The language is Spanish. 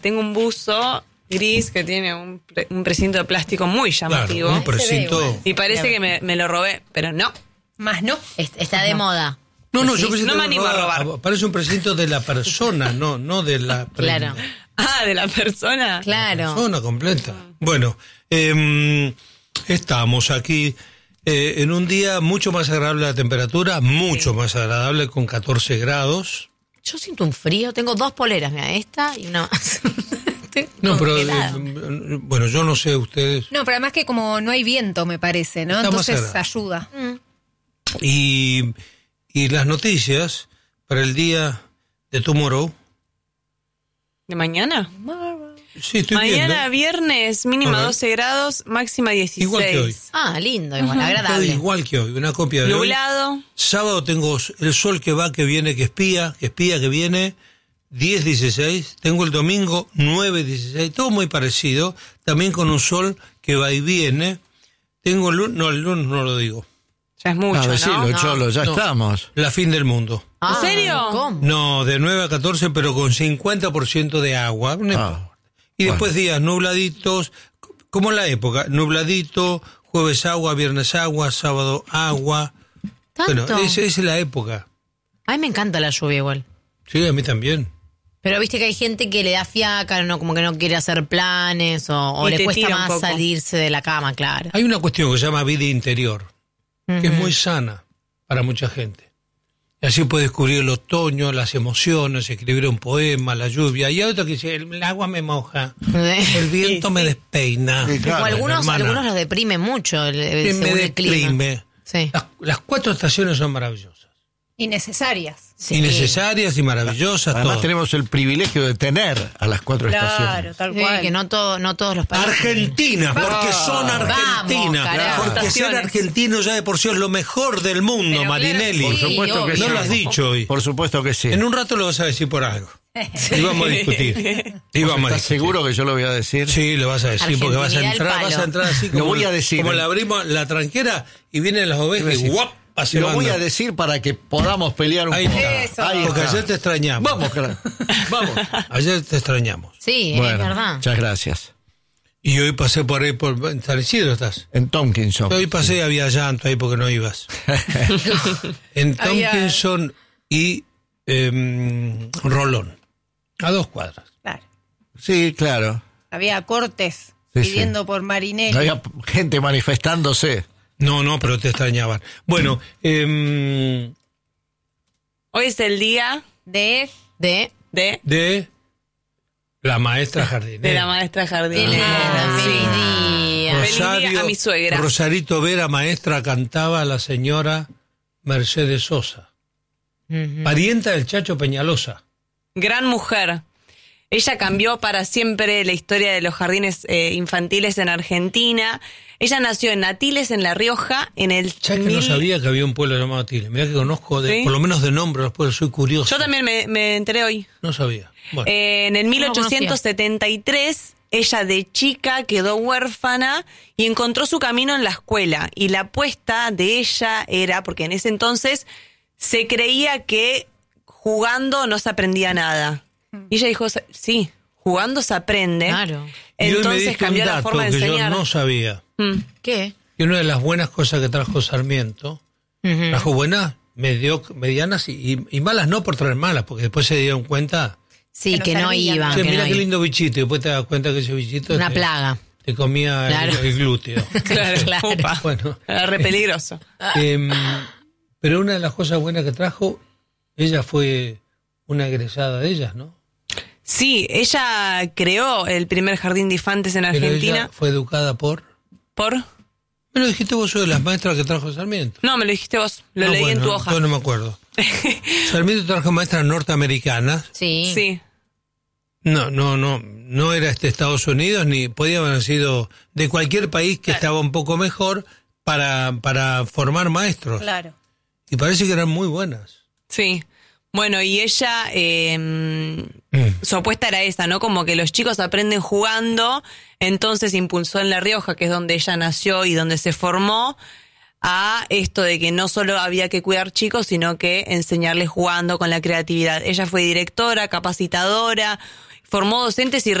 Tengo un buzo gris que tiene un precinto de plástico muy llamativo. Claro, un precinto. Y parece que me lo robé, pero no. Más no. Está de moda. No, yo pensé no que me animo a robar. Parece un precinto de la persona, no de la prenda. Claro. Ah, ¿de la persona? Claro. Persona completa. Bueno, estamos aquí en un día mucho más agradable la temperatura, mucho más agradable, con 14 grados. Yo siento un frío, tengo 2 poleras, mira, esta y una más. No, pero bueno, yo no sé ustedes. No, pero además que como no hay viento, me parece, ¿no? Está más Entonces agradable. ayuda. Y las noticias para el día de tomorrow. ¿De mañana? Sí, estoy Mañana viendo. viernes, mínima A ver. 12 grados, máxima 16. Igual que hoy. Ah, lindo, igual, agradable. Todo igual que hoy, una copia de hoy. Nublado. Sábado tengo el sol que va, que viene, que espía, que viene, 10-16. Tengo el domingo 9-16, todo muy parecido, también con un sol que va y viene. Tengo el lunes no lo digo. Ya es mucho, decilo, ¿no? Cholo, ya No. estamos. La fin del mundo. Ah, ¿En serio? ¿Cómo? No, de 9 a 14, pero con 50% de agua. No importa. Y después días nubladitos, como en la época, nubladito, jueves agua, viernes agua, sábado agua. ¿Tanto? Bueno, esa es la época. A mí me encanta la lluvia igual. Sí, a mí también. Pero viste que hay gente que le da fiaca, no, como que no quiere hacer planes o Y le te cuesta tira un más poco. salirse de la cama, claro. Hay una cuestión que se llama vida interior, que es muy sana para mucha gente. Y así puede descubrir el otoño, las emociones, escribir un poema, la lluvia. Y hay otro que dice, el agua me moja, el viento me despeina. Sí, claro. O algunos hermana. los deprime mucho Me según el clima. deprime. Sí. Las 4 estaciones son maravillosas. Innecesarias. Sí. Innecesarias y maravillosas. Además todas. tenemos el privilegio de tener a las 4 Claro, estaciones. tal Sí, cual. que no todos los países. Argentina, porque son Argentina. Vamos, carajo. Porque ser Estaciones. argentino ya de por sí es lo mejor del mundo, Pero Marinelli. claro, Por sí, supuesto que obvio. No lo has dicho hoy. Por supuesto que sí. En un rato lo vas a decir por algo. Y vamos a discutir. Y vamos a ¿Estás discutir. seguro que yo lo voy a decir? Sí, lo vas a decir, porque vas a Argentinidad al palo. entrar así Lo como, voy a decir. como le abrimos la tranquera y vienen las ovejas y decir. ¡guap! Hacia Lo voy banda. a decir para que podamos pelear un Ahí poco. está. Eso. Ahí Porque está. ayer te extrañamos. Vamos, carajo. Vamos. Ayer te extrañamos. Sí, Bueno, es verdad. muchas gracias. Y hoy pasé por ahí, en San Isidro estás. En Tompkinson. Hoy pasé y había llanto ahí porque no ibas. En Había- Tompkinson y Rolón. A 2 cuadras. Claro. Sí, claro. Había cortes Sí, pidiendo por Marinelli. Había gente manifestándose. No, pero te extrañaban. Bueno, Hoy es el día De De de la maestra jardinera. de la maestra jardinera. lindo, feliz día. Feliz día a mi suegra. Rosarito Vera, maestra, cantaba a la señora Mercedes Sosa, parienta del Chacho Peñalosa. Gran mujer. Ella cambió para siempre la historia de los jardines infantiles en Argentina. Ella nació en Atiles, en La Rioja, en el... ¿Sabes que no sabía que había un pueblo llamado Atiles? Mirá que conozco, ¿Sí? por lo menos de nombre, los pueblos, soy curioso. Yo también me enteré hoy. No sabía. Bueno, En el No 1873, ella de chica quedó huérfana y encontró su camino en la escuela. Y la apuesta de ella era, porque en ese entonces se creía que jugando no se aprendía nada. Y ella dijo, sí, jugando se aprende. Claro. y hoy me Entonces diste cambió un la dato forma de que yo enseñar. no sabía. ¿Qué? Que una de las buenas cosas que trajo Sarmiento, trajo buenas, medianas y malas no por traer malas, porque después se dieron cuenta. Sí, Que que no no servían. iban. Che, que mira no qué iban. lindo bichito, y después te das cuenta que ese bichito Una plaga. te comía Claro. el glúteo. Claro, Claro. upa. Bueno. Era re peligroso. Pero una de las cosas buenas que trajo, ella fue una egresada de ellas, ¿no? Sí, ella creó el primer jardín de infantes en Pero Argentina. ella fue educada por... ¿Por? Me lo dijiste vos, sos de las maestras que trajo Sarmiento. No, me lo dijiste vos. Lo No, leí en bueno, tu hoja. Yo no me acuerdo. Sarmiento trajo maestras norteamericanas. Sí. Sí. No era Estados Unidos, ni podía haber sido de cualquier país que estaba un poco mejor para formar maestros. Claro. Y parece que eran muy buenas. Sí. Bueno, y ella, su apuesta era esa, ¿no? Como que los chicos aprenden jugando, entonces impulsó en La Rioja, que es donde ella nació y donde se formó, a esto de que no solo había que cuidar chicos, sino que enseñarles jugando con la creatividad. Ella fue directora, capacitadora, formó docentes y